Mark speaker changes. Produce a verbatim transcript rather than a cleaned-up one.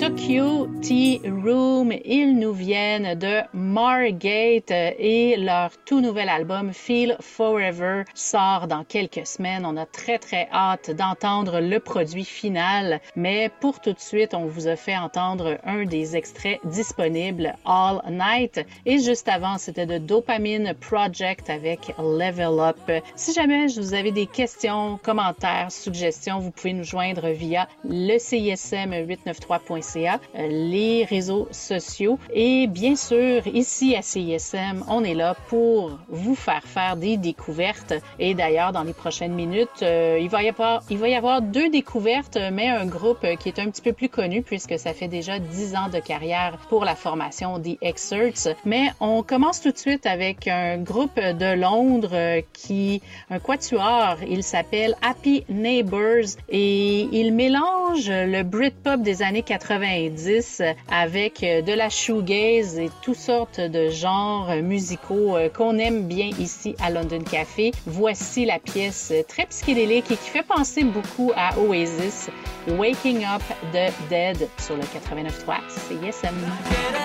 Speaker 1: Tokyo Tea Room. Ils nous viennent de Margate et leur tout nouvel album Feel Forever sort dans quelques semaines. On a très très hâte d'entendre le produit final, mais pour tout de suite, on vous a fait entendre un des extraits disponibles, All Night, et juste avant, c'était de Dopamine Project avec Level Up. Si jamais vous avez des questions, commentaires, suggestions, vous pouvez nous joindre via le C I S M huit cent quatre-vingt-treize point C A, les réseaux sociaux. Et bien sûr, ici à C I S M, on est là pour vous faire faire des découvertes. Et d'ailleurs, dans les prochaines minutes, euh, il va y avoir, il va y avoir deux découvertes, mais un groupe qui est un petit peu plus connu puisque ça fait déjà dix ans de carrière pour la formation des Excerts. Mais on commence tout de suite avec un groupe de Londres qui, un quatuor, il s'appelle Happy Neighbours et il mélange le Britpop des années quatre-vingt-dix avec de la shoegaze et toutes sortes de genres musicaux qu'on aime bien ici à London Café. Voici la pièce très psychédélique et qui fait penser beaucoup à Oasis, Waking Up the Dead sur le quatre-vingt-neuf point trois C I S M.